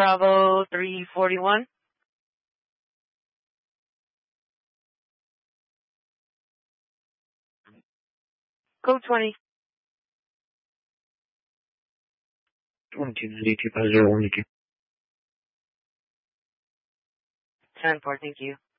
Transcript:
Bravo 341. Code 20. 22925012. 10-4, thank you.